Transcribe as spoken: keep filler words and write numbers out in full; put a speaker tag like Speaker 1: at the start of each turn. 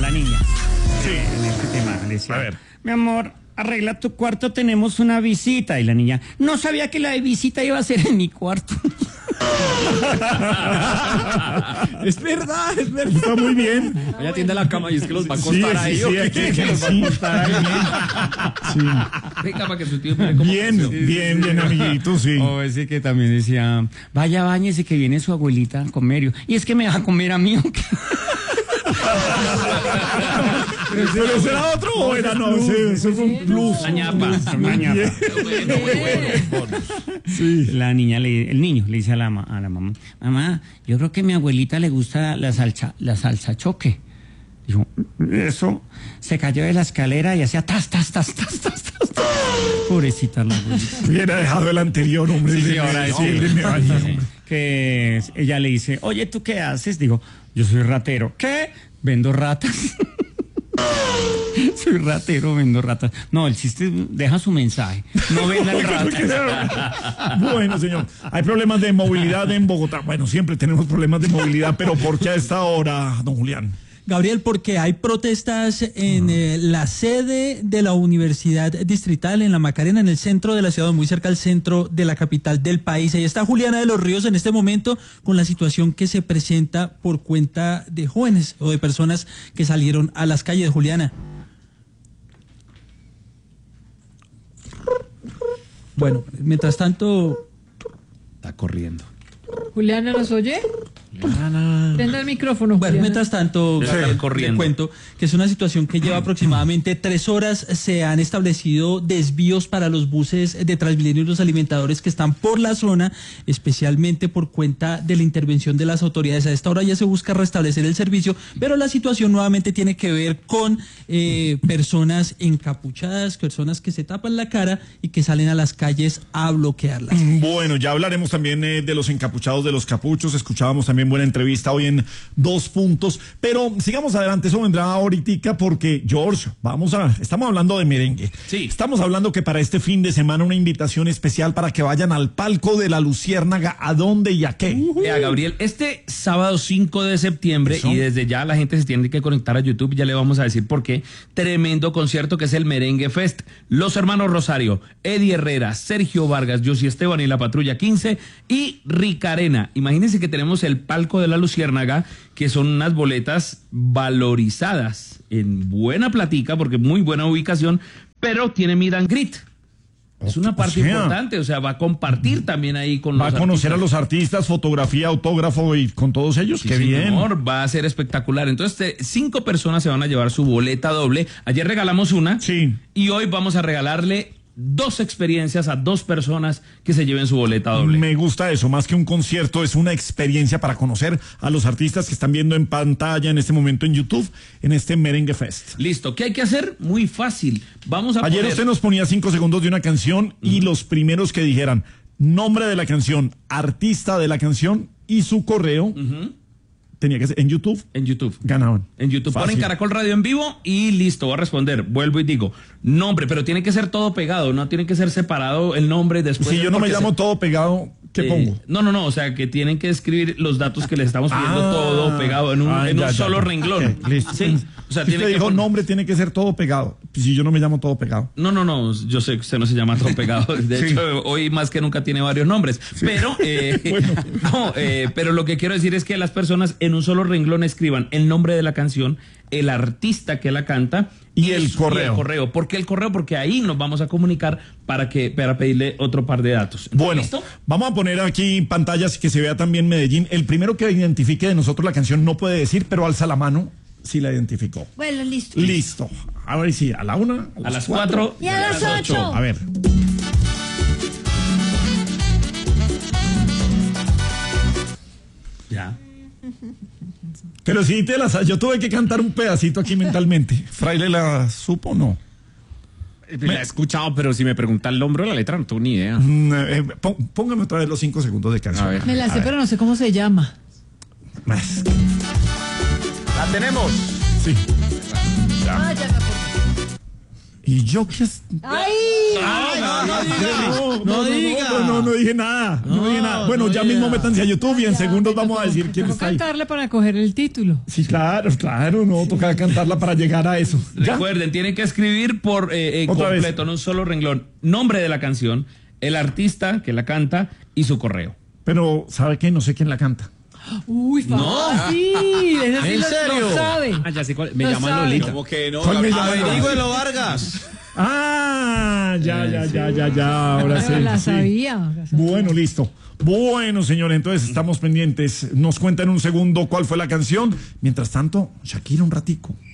Speaker 1: la niña.
Speaker 2: Sí.
Speaker 1: En este tema le decía,
Speaker 2: A ver.
Speaker 1: mi amor, arregla tu cuarto, tenemos una visita. Y la niña, no sabía que la visita iba a ser en mi cuarto.
Speaker 2: Es verdad, es verdad. Está muy bien.
Speaker 3: Ella tiende la cama y es que los va a
Speaker 2: Sí,
Speaker 3: acostar
Speaker 2: sí,
Speaker 3: ahí.
Speaker 2: sí,
Speaker 3: ¿o qué?
Speaker 2: aquí,
Speaker 3: Que los va a
Speaker 2: sí.
Speaker 3: acostar ahí.
Speaker 2: Sí.
Speaker 3: Venga, para que su tío mire cómo
Speaker 2: Bien,
Speaker 3: funciona.
Speaker 2: bien, bien, amiguito, sí.
Speaker 1: O ese que también decía, vaya, báñese que viene su abuelita a comer. Y es que me deja comer a mí. ¿O qué?
Speaker 2: ¿Pero ese era otro o era no? Ese, ese fue un plus.
Speaker 3: La ñapa.
Speaker 1: Una ñapa.
Speaker 3: Bueno, muy bueno.
Speaker 2: Sí.
Speaker 1: La niña, le, el niño le dice a la, ma- a la mamá, mamá, yo creo que a mi abuelita le gusta la salsa, la salsa choque. Dijo, eso, se cayó de la escalera y hacía tas, tas, tas, tas, tas, tas. tas. Pobrecita la abuelita.
Speaker 2: Hubiera dejado el anterior, hombre.
Speaker 1: Sí,
Speaker 2: el
Speaker 1: sí,
Speaker 2: de-
Speaker 1: ahora
Speaker 2: sí,
Speaker 1: sí.
Speaker 2: el de me bañé, hombre.
Speaker 1: Que ella le dice, oye, ¿tú qué haces? Digo, yo soy ratero. ¿Qué? Vendo ratas. Soy ratero, vendo ratas. No, el chiste deja su mensaje. No vendan ratas.
Speaker 2: Bueno, señor, hay problemas de movilidad en Bogotá. Bueno, siempre tenemos problemas de movilidad, pero ¿por qué a esta hora, don Julián?
Speaker 4: Gabriel, porque hay protestas en eh, la sede de la Universidad Distrital en La Macarena, en el centro de la ciudad, muy cerca al centro de la capital del país. Ahí está Juliana de los Ríos en este momento con la situación que se presenta por cuenta de jóvenes o de personas que salieron a las calles. Juliana. Bueno, mientras tanto...
Speaker 3: Está corriendo.
Speaker 5: Juliana, ¿nos oye? Prenda el micrófono,
Speaker 4: Bueno,
Speaker 5: Juliana.
Speaker 4: mientras tanto,
Speaker 3: Sí,
Speaker 4: Gabriel,
Speaker 3: corriendo.
Speaker 4: le cuento que es una situación que lleva aproximadamente tres horas. Se han establecido desvíos para los buses de Transmilenio y los alimentadores que están por la zona, especialmente por cuenta de la intervención de las autoridades. A esta hora ya se busca restablecer el servicio, pero la situación nuevamente tiene que ver con eh, personas encapuchadas, personas que se tapan la cara y que salen a las calles a bloquearlas.
Speaker 2: Bueno, ya hablaremos también eh, de los encapuchados, de los capuchos. Escuchábamos también buena entrevista hoy en Dos Puntos. Pero sigamos adelante, eso vendrá ahorita porque, George, vamos a, estamos hablando de merengue.
Speaker 3: Sí.
Speaker 2: Estamos hablando que para este fin de semana una invitación especial para que vayan al palco de la Luciérnaga. ¿A dónde y a qué?
Speaker 3: Vea, Gabriel, este sábado cinco de septiembre,
Speaker 2: Eso.
Speaker 3: y desde ya la gente se tiene que conectar a YouTube, ya le vamos a decir por qué, tremendo concierto que es el Merengue Fest. Los hermanos Rosario, Eddie Herrera, Sergio Vargas, Josie Esteban y la Patrulla quince y Ricarena. Imagínense que tenemos el palco de la Luciérnaga, que son unas boletas valorizadas en buena platica, porque muy buena ubicación, pero tiene meet and greet. Es una parte
Speaker 2: O sea,
Speaker 3: importante, o sea, va a compartir también ahí con los
Speaker 2: Va a conocer
Speaker 3: artistas.
Speaker 2: a los artistas, fotografía, autógrafo y con todos ellos.
Speaker 3: Sí,
Speaker 2: Qué bien.
Speaker 3: señor, va a ser espectacular. Entonces, te- cinco personas se van a llevar su boleta doble. Ayer regalamos una.
Speaker 2: Sí.
Speaker 3: Y hoy vamos a regalarle dos experiencias a dos personas que se lleven su boleta doble.
Speaker 2: Me gusta eso, más que un concierto, es una experiencia para conocer a los artistas que están viendo en pantalla en este momento en YouTube, en este Merengue Fest.
Speaker 3: Listo. ¿Qué hay que hacer? Muy fácil. Vamos a
Speaker 2: Ayer
Speaker 3: poner...
Speaker 2: usted nos ponía cinco segundos de una canción y los primeros que dijeran nombre de la canción, artista de la canción y su correo,
Speaker 3: Ujú.
Speaker 2: tenía que ser en YouTube,
Speaker 3: En YouTube.
Speaker 2: ganaban.
Speaker 3: En YouTube.
Speaker 2: Fácil.
Speaker 3: Ponen Caracol Radio en vivo y listo, va a responder. Vuelvo y digo, nombre, pero tiene que ser todo pegado, no tiene que ser separado el nombre después.
Speaker 2: Si yo no me
Speaker 3: porque
Speaker 2: llamo
Speaker 3: se-
Speaker 2: todo pegado, ¿qué
Speaker 3: Eh,
Speaker 2: pongo?
Speaker 3: No, no, no, o sea, que tienen que escribir los datos que le estamos pidiendo
Speaker 2: Ah.
Speaker 3: todo pegado en un,
Speaker 2: Ah,
Speaker 3: en
Speaker 2: ya,
Speaker 3: un
Speaker 2: ya,
Speaker 3: solo
Speaker 2: ya.
Speaker 3: renglón.
Speaker 2: Ok, listo.
Speaker 3: Sí, o sea,
Speaker 2: Si
Speaker 3: tiene
Speaker 2: usted
Speaker 3: que
Speaker 2: dijo
Speaker 3: poner-
Speaker 2: nombre, tiene que ser todo pegado. Si yo no me llamo todo pegado.
Speaker 3: No, no, no, yo sé que usted no se llama todo pegado. De
Speaker 2: Sí.
Speaker 3: hecho, hoy más que nunca tiene varios nombres. Pero, eh,
Speaker 2: Bueno.
Speaker 3: no, eh, pero lo que quiero decir es que las personas en un solo renglón escriban el nombre de la canción, el artista que la canta
Speaker 2: Y el
Speaker 3: su-
Speaker 2: correo.
Speaker 3: el correo. ¿Por qué el correo? Porque ahí nos vamos a comunicar para que para pedirle otro par de datos.
Speaker 2: Bueno,
Speaker 3: ¿Listo?
Speaker 2: vamos a poner aquí pantallas que se vea también Medellín. El primero que identifique de nosotros la canción no puede decir, pero alza la mano si la identificó.
Speaker 6: Bueno, listo.
Speaker 2: Listo. A ver si a la una,
Speaker 3: A las cuatro
Speaker 6: Y a las ocho.
Speaker 2: A ver.
Speaker 3: Ya.
Speaker 2: Pero sí te las... Yo tuve que cantar un pedacito aquí mentalmente. ¿Fraile la supo o no?
Speaker 7: La he escuchado, pero si me pregunta el nombre de la letra, no tengo ni idea.
Speaker 2: Mm, eh, pó- póngame otra vez los cinco segundos de canción.
Speaker 7: A ver.
Speaker 5: Me la
Speaker 2: A
Speaker 5: sé,
Speaker 2: ver.
Speaker 5: pero no sé cómo se llama.
Speaker 2: Más.
Speaker 7: ¡La tenemos!
Speaker 2: Sí.
Speaker 5: Váyame, por-
Speaker 2: Y yo que es...
Speaker 5: ¡Ay!
Speaker 6: Ay, no, no diga.
Speaker 2: No,
Speaker 6: No diga.
Speaker 2: No, no, no dije nada. No,
Speaker 6: No,
Speaker 2: dije nada. Bueno,
Speaker 6: no
Speaker 2: ya
Speaker 6: diga.
Speaker 2: mismo métanse a YouTube y en
Speaker 5: Ya,
Speaker 2: segundos
Speaker 5: me
Speaker 2: vamos a
Speaker 5: tocó-
Speaker 2: decir
Speaker 5: me
Speaker 2: quién
Speaker 5: tocó
Speaker 2: está ahí.
Speaker 5: cantarle para coger el título.
Speaker 2: Sí, claro, claro, no, toca cantarla para llegar a eso. ¿Ya?
Speaker 3: Recuerden, tienen que escribir por eh, eh,
Speaker 2: Otra vez.
Speaker 3: completo, en un solo renglón, nombre de la canción, el artista que la canta y su correo.
Speaker 2: Pero, ¿sabe qué? No sé quién la canta.
Speaker 5: Uy, fácil. Ese sí
Speaker 6: ¿En
Speaker 5: lo,
Speaker 6: serio?
Speaker 5: lo sabe.
Speaker 7: Ah, ya sé cuál. Me
Speaker 5: Lo
Speaker 7: llaman
Speaker 5: sabe.
Speaker 7: Lolita.
Speaker 6: ¿Cómo que no?
Speaker 2: ¿Cuál me llama?
Speaker 6: Averígüelo, Vargas.
Speaker 2: Ah, ya, ya, ya, ya, ya, ahora sí.
Speaker 5: Pero la
Speaker 2: sí.
Speaker 5: sabía. la sabía.
Speaker 2: Bueno, listo. Bueno, señor, entonces estamos pendientes. Nos cuenta en un segundo cuál fue la canción. Mientras tanto, Shakira un ratico.